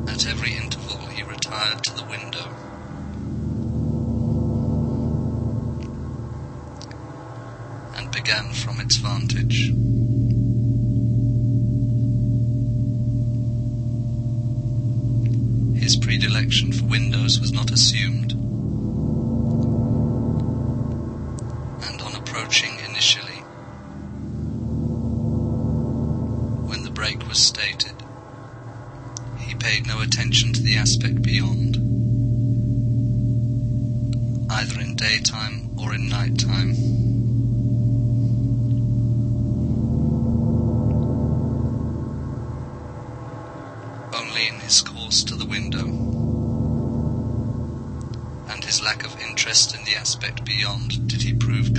At every interval he retired to the window. And began from its vantage. His predilection for windows was not assumed, and on approaching initially, when the break was stated, he paid no attention to the aspect beyond, either in daytime or in nighttime. Only in his course to the window, and his lack of interest in the aspect beyond, did he prove